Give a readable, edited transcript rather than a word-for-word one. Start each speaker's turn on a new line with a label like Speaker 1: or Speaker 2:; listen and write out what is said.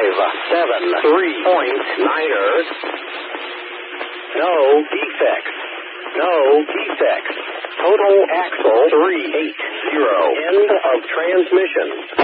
Speaker 1: 573 points, Niners. No defects. No defects. Total axle 380. End of transmission.